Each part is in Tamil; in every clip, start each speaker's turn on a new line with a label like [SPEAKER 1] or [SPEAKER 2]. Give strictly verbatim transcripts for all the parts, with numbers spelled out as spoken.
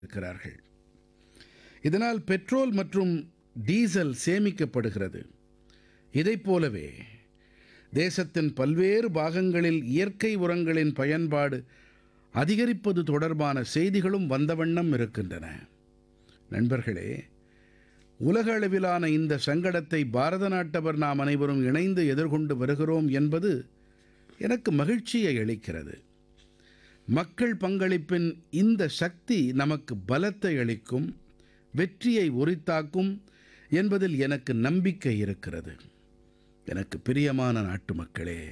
[SPEAKER 1] இருக்கிறார்கள். இதனால் பெட்ரோல் மற்றும் டீசல் சேமிக்கப்படுகிறது. இதைப் போலவே தேசத்தின் பல்வேறு பாகங்களில் இயற்கை உரங்களின் பயன்பாடு அதிகரிப்பது தொடர்பான செய்திகளும் வந்த வண்ணம் இருக்கின்றன. நண்பர்களே, உலக அளவிலான இந்த சங்கடத்தை பாரத நாட்டவர் நாம் அனைவரும் இணைந்து எதிர்கொண்டு வருகிறோம் என்பது எனக்கு மகிழ்ச்சியை அளிக்கிறது. மக்கள் பங்களிப்பின் இந்த சக்தி நமக்கு பலத்தை அளிக்கும், வெற்றியை உரித்தாக்கும் என்பதில் எனக்கு நம்பிக்கை இருக்கிறது. எனக்கு பிரியமான நாட்டுமக்களே,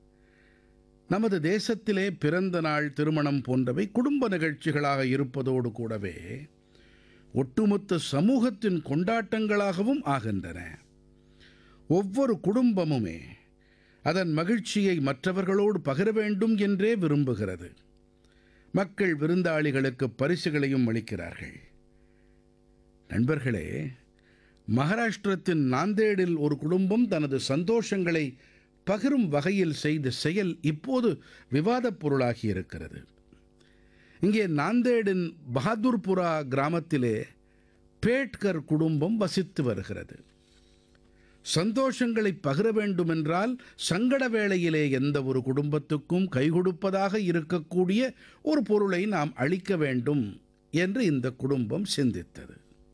[SPEAKER 1] நமது தேசத்திலே பிறந்த நாள், திருமணம் போன்றவை குடும்ப நிகழ்ச்சிகளாக இருப்பதோடு கூடவே ஒட்டுமொத்த சமூகத்தின் கொண்டாட்டங்களாகவும் ஆகின்றன. ஒவ்வொரு குடும்பமுமே அதன் மகிழ்ச்சியை மற்றவர்களோடு பகிர வேண்டும் என்றே விரும்புகிறது. மக்கள் விருந்தாளிகளுக்கு பரிசுகளையும் அளிக்கிறார்கள். நண்பர்களே, மகாராஷ்டிரத்தின் நாந்தேடில் ஒரு குடும்பம் தனது சந்தோஷங்களை பகிரும் வகையில் செய்த செயல் இப்போது விவாதப் பொருளாகி இருக்கிறது. இங்கே நாந்தேடின் பஹாதுர்புரா கிராமத்திலே பேட்கர் குடும்பம் வசித்து வருகிறது. சந்தோஷங்களை பகிர வேண்டுமென்றால் சங்கட வேளையிலே எந்த ஒரு குடும்பத்துக்கும் கைகொடுப்பதாக இருக்கக்கூடிய ஒரு பொருளை நாம் அளிக்க வேண்டும் என்று இந்த குடும்பம் சிந்தித்தது.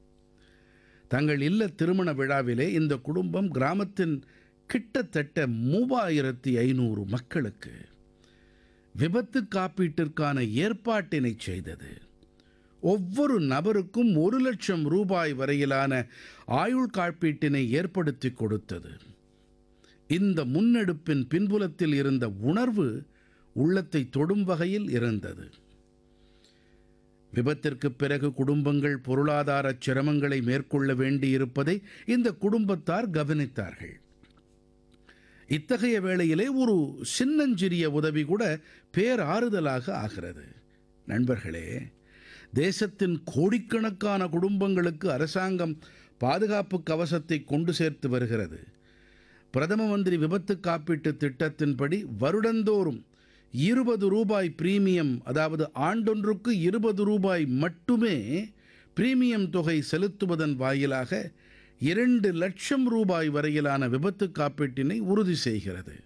[SPEAKER 1] தங்கள் இல்ல திருமண விழாவிலே இந்த குடும்பம் கிராமத்தின் கிட்டத்தட்ட மூவாயிரத்தி ஐநூறு மக்களுக்கு விபத்து காப்பீட்டிற்கான ஏற்பாட்டினை செய்தது. ஒவ்வொரு நபருக்கும் ஒரு லட்சம் ரூபாய் வரையிலான ஆயுள் காப்பீட்டினை ஏற்படுத்தி கொடுத்தது. இந்த முன்னெடுப்பின் பின்புலத்தில் இருந்த உணர்வு உள்ளத்தை தொடும் வகையில் இருந்தது. விபத்திற்குப் பிறகு குடும்பங்கள் பொருளாதார சிரமங்களை மேற்கொள்ள வேண்டியிருப்பதை இந்த குடும்பத்தார் கவனித்தார்கள். இத்தகைய வேளையிலே ஒரு சின்னஞ்சிறிய உதவி கூட பேராறுதலாக ஆகிறது. நண்பர்களே, தேசத்தின் கோடிக்கணக்கான குடும்பங்களுக்கு அரசாங்கம் பாதுகாப்பு கவசத்தை கொண்டு சேர்த்து வருகிறது. பிரதம மந்திரி விபத்து காப்பீட்டு திட்டத்தின்படி வருடந்தோறும் இருபது ரூபாய் பிரீமியம், அதாவது ஆண்டொன்றுக்கு இருபது ரூபாய் மட்டுமே பிரீமியம் தொகை செலுத்துவதன் வாயிலாக இரண்டு லட்சம் ரூபாய் வரையிலான விபத்து காப்பீட்டினை உறுதி செய்கிறது.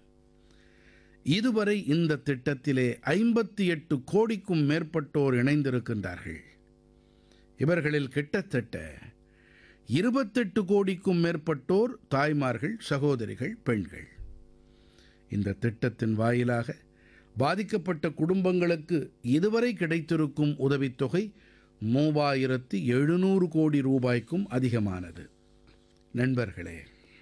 [SPEAKER 1] இதுவரை இந்த திட்டத்திலே ஐம்பத்தி எட்டு கோடிக்கும் மேற்பட்டோர் இணைந்திருக்கின்றார்கள். இவர்களில் கிட்டத்தட்ட இருபத்தெட்டு கோடிக்கும் மேற்பட்டோர் தாய்மார்கள், சகோதரிகள், பெண்கள். இந்த திட்டத்தின் வாயிலாக பாதிக்கப்பட்ட குடும்பங்களுக்கு இதுவரை கிடைத்திருக்கும் உதவித்தொகை மூவாயிரத்து எழுநூறு கோடி ரூபாய்க்கும் அதிகமானது. நண்பர்களே,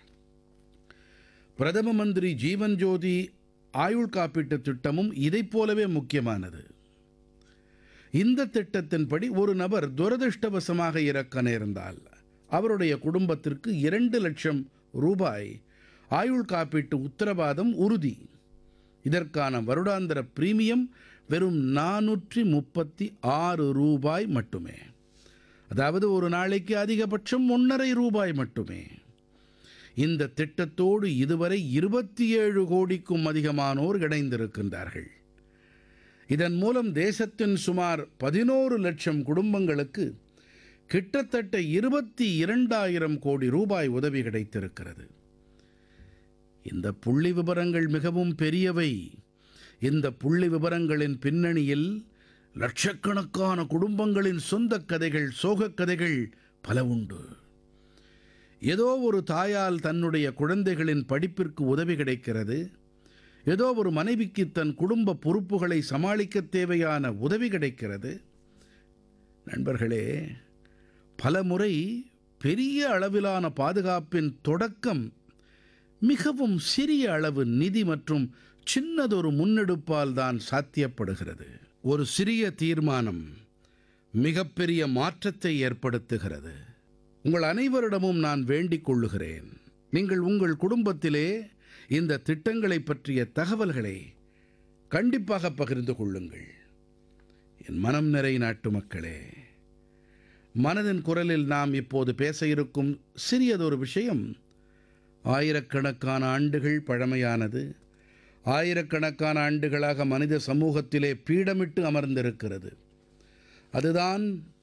[SPEAKER 1] பிரதம மந்திரி ஜீவன் ஜோதி ஆயுள் காப்பீட்டுத் திட்டமும் இதைப் போலவே முக்கியமானது. இந்த திட்டத்தின்படி ஒரு நபர் துரதிர்ஷ்டவசமாக இறக்க நேர்ந்தால் அவருடைய குடும்பத்திற்கு இரண்டு லட்சம் ரூபாய் ஆயுள் காப்பீட்டு உத்தரவாதம் உறுதி. இதற்கான வருடாந்திர பிரீமியம் வெறும் நானூற்றி முப்பத்தி ஆறு ரூபாய் மட்டுமே. அதாவது ஒரு நாளைக்கு அதிகபட்சம் ஒன்றரை ரூபாய் மட்டுமே. இந்த திட்டத்தோடு இதுவரை இருபத்தி ஏழு கோடிக்கும் அதிகமானோர் இணைந்திருக்கின்றார்கள். இதன் மூலம் தேசத்தின் சுமார் பதினோரு லட்சம் குடும்பங்களுக்கு கிட்டத்தட்ட இருபத்தி இரண்டாயிரம் கோடி ரூபாய் உதவி கிடைத்திருக்கிறது. இந்த புள்ளி விவரங்கள் மிகவும் பெரியவை. இந்த புள்ளி விவரங்களின் பின்னணியில் லட்சக்கணக்கான குடும்பங்களின் சொந்தக் கதைகள், சோகக் கதைகள் பல உண்டு. ஏதோ ஒரு தாயால் தன்னுடைய குழந்தைகளின் படிப்பிற்கு உதவி கிடைக்கிறது. ஏதோ ஒரு மனைவிக்கு தன் குடும்ப பொறுப்புகளை சமாளிக்க தேவையான உதவி கிடைக்கிறது. நண்பர்களே, பல முறை பெரிய அளவிலான பாதுகாப்பின் தொடக்கம் மிகவும் சிறிய அளவு நிதி மற்றும் சின்னதொரு முன்னெடுப்பால் தான் சாத்தியப்படுகிறது. ஒரு சிறிய தீர்மானம் மிகப்பெரிய மாற்றத்தை ஏற்படுத்துகிறது. உங்கள் அனைவரிடமும் நான் வேண்டிக் கொள்ளுகிறேன், நீங்கள் உங்கள் குடும்பத்திலே இந்த திட்டங்களை பற்றிய தகவல்களை கண்டிப்பாக பகிர்ந்து கொள்ளுங்கள். என் மனம் நிறை நாட்டுமக்களே, மனதின் குரலில் நாம் இப்போது பேச இருக்கும் சிறியதொரு விஷயம் ஆயிரக்கணக்கான ஆண்டுகள் பழமையானது. ஆயிரக்கணக்கான ஆண்டுகளாக மனித சமூகத்திலே பீடமிட்டு அமர்ந்திருக்கிறது. அதுதான்